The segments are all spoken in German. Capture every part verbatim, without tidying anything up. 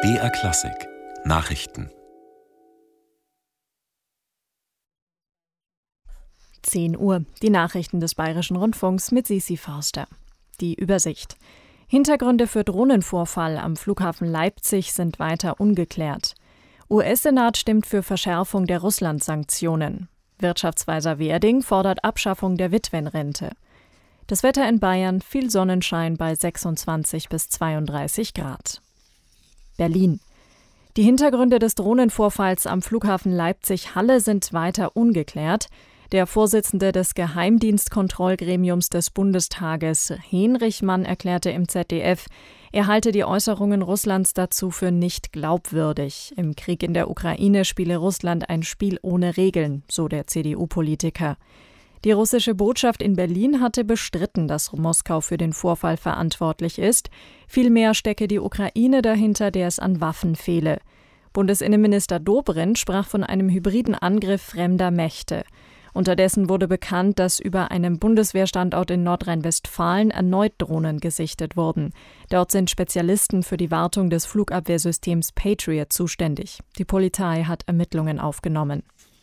B R Klassik Nachrichten. zehn Uhr. Die Nachrichten des Bayerischen Rundfunks mit Sisi Forster. Die Übersicht. Hintergründe für Drohnenvorfall am Flughafen Leipzig sind weiter ungeklärt. U S-Senat stimmt für Verschärfung der Russland-Sanktionen. Wirtschaftsweiser Werding fordert Abschaffung der Witwenrente. Das Wetter in Bayern: viel Sonnenschein bei sechsundzwanzig bis zweiunddreißig Grad. Berlin. Die Hintergründe des Drohnenvorfalls am Flughafen Leipzig-Halle sind weiter ungeklärt. Der Vorsitzende des Geheimdienstkontrollgremiums des Bundestages, Henrichmann, erklärte im Z D F, er halte die Äußerungen Russlands dazu für nicht glaubwürdig. Im Krieg in der Ukraine spiele Russland ein Spiel ohne Regeln, so der C D U-Politiker. Die russische Botschaft in Berlin hatte bestritten, dass Moskau für den Vorfall verantwortlich ist. Vielmehr stecke die Ukraine dahinter, der es an Waffen fehle. Bundesinnenminister Dobrindt sprach von einem hybriden Angriff fremder Mächte. Unterdessen wurde bekannt, dass über einem Bundeswehrstandort in Nordrhein-Westfalen erneut Drohnen gesichtet wurden. Dort sind Spezialisten für die Wartung des Flugabwehrsystems Patriot zuständig. Die Polizei hat Ermittlungen aufgenommen.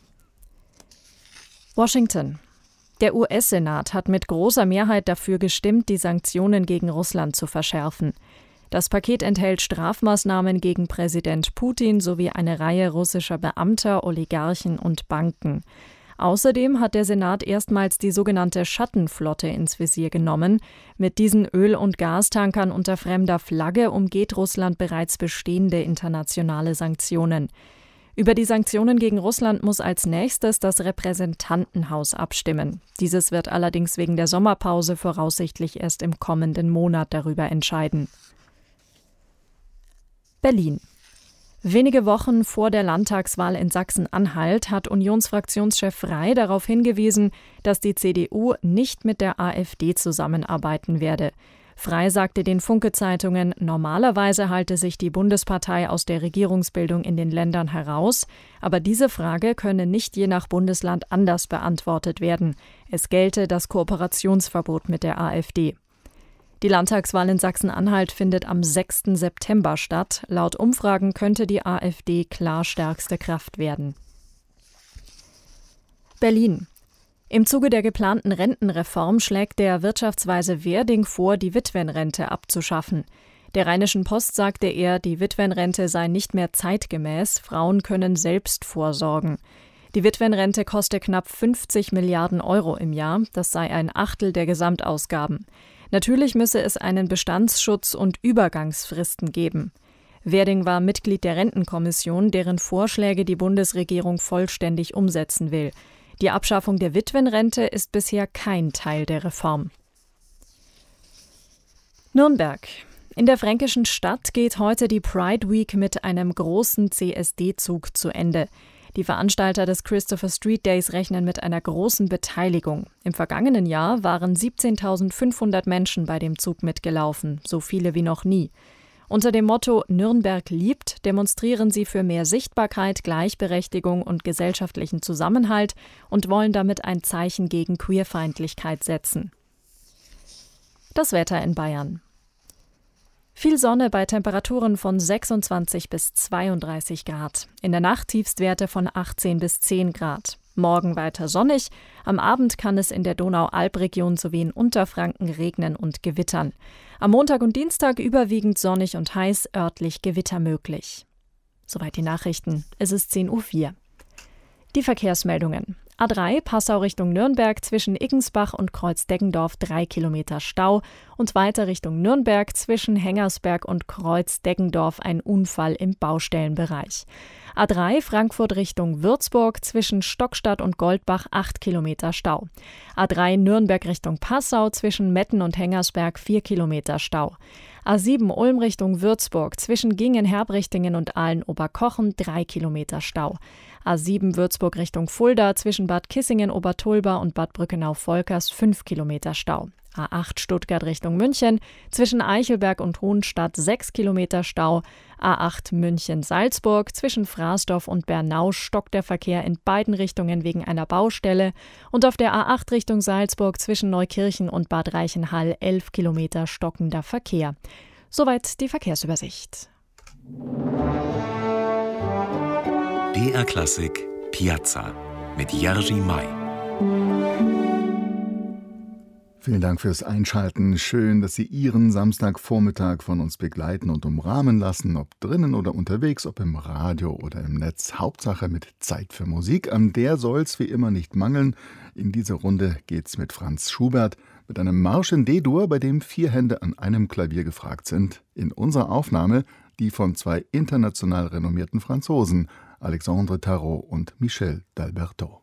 Washington. Der U S-Senat hat mit großer Mehrheit dafür gestimmt, die Sanktionen gegen Russland zu verschärfen. Das Paket enthält Strafmaßnahmen gegen Präsident Putin sowie eine Reihe russischer Beamter, Oligarchen und Banken. Außerdem hat der Senat erstmals die sogenannte Schattenflotte ins Visier genommen. Mit diesen Öl- und Gastankern unter fremder Flagge umgeht Russland bereits bestehende internationale Sanktionen. Über die Sanktionen gegen Russland muss als nächstes das Repräsentantenhaus abstimmen. Dieses wird allerdings wegen der Sommerpause voraussichtlich erst im kommenden Monat darüber entscheiden. Berlin. Wenige Wochen vor der Landtagswahl in Sachsen-Anhalt hat Unionsfraktionschef Frey darauf hingewiesen, dass die C D U nicht mit der AfD zusammenarbeiten werde. Frey sagte den Funke-Zeitungen, normalerweise halte sich die Bundespartei aus der Regierungsbildung in den Ländern heraus, aber diese Frage könne nicht je nach Bundesland anders beantwortet werden. Es gelte das Kooperationsverbot mit der AfD. Die Landtagswahl in Sachsen-Anhalt findet am sechsten September statt. Laut Umfragen könnte die AfD klar stärkste Kraft werden. Berlin. Im Zuge der geplanten Rentenreform schlägt der Wirtschaftsweise Werding vor, die Witwenrente abzuschaffen. Der Rheinischen Post sagte er, die Witwenrente sei nicht mehr zeitgemäß, Frauen können selbst vorsorgen. Die Witwenrente koste knapp fünfzig Milliarden Euro im Jahr, das sei ein Achtel der Gesamtausgaben. Natürlich müsse es einen Bestandsschutz und Übergangsfristen geben. Werding war Mitglied der Rentenkommission, deren Vorschläge die Bundesregierung vollständig umsetzen will. Die Abschaffung der Witwenrente ist bisher kein Teil der Reform. Nürnberg. In der fränkischen Stadt geht heute die Pride Week mit einem großen C S D-Zug zu Ende. Die Veranstalter des Christopher Street Days rechnen mit einer großen Beteiligung. Im vergangenen Jahr waren siebzehntausendfünfhundert Menschen bei dem Zug mitgelaufen, so viele wie noch nie. Unter dem Motto Nürnberg liebt demonstrieren sie für mehr Sichtbarkeit, Gleichberechtigung und gesellschaftlichen Zusammenhalt und wollen damit ein Zeichen gegen Queerfeindlichkeit setzen. Das Wetter in Bayern. Viel Sonne bei Temperaturen von sechsundzwanzig bis zweiunddreißig Grad. In der Nacht Tiefstwerte von achtzehn bis zehn Grad. Morgen weiter sonnig. Am Abend kann es in der Donau-Alb-Region sowie in Unterfranken regnen und gewittern. Am Montag und Dienstag überwiegend sonnig und heiß, örtlich Gewitter möglich. Soweit die Nachrichten. Es ist zehn Uhr vier. Die Verkehrsmeldungen. A drei Passau Richtung Nürnberg zwischen Iggensbach und Kreuz-Deggendorf drei Kilometer Stau und weiter Richtung Nürnberg zwischen Hengersberg und Kreuz-Deggendorf ein Unfall im Baustellenbereich. A drei Frankfurt Richtung Würzburg zwischen Stockstadt und Goldbach acht Kilometer Stau. A drei Nürnberg Richtung Passau zwischen Metten und Hengersberg vier Kilometer Stau. A sieben Ulm Richtung Würzburg zwischen Gingen-Herbrichtingen und Aalen-Oberkochen drei Kilometer Stau. A sieben Würzburg Richtung Fulda zwischen Bad Kissingen-Obertulba und Bad Brückenau-Volkers fünf Kilometer Stau. A acht Stuttgart Richtung München zwischen Eichelberg und Hohenstadt sechs Kilometer Stau. A acht München-Salzburg zwischen Fraßdorf und Bernau stockt der Verkehr in beiden Richtungen wegen einer Baustelle. Und auf der A acht Richtung Salzburg zwischen Neukirchen und Bad Reichenhall elf Kilometer stockender Verkehr. Soweit die Verkehrsübersicht. B R Klassik Piazza mit Jerzy May. Vielen Dank fürs Einschalten. Schön, dass Sie Ihren Samstagvormittag von uns begleiten und umrahmen lassen, ob drinnen oder unterwegs, ob im Radio oder im Netz. Hauptsache mit Zeit für Musik. An der soll's wie immer nicht mangeln. In dieser Runde geht's mit Franz Schubert, mit einem Marsch in D-Dur, bei dem vier Hände an einem Klavier gefragt sind. In unserer Aufnahme die von zwei international renommierten Franzosen, Alexandre Tarot und Michel d'Alberto.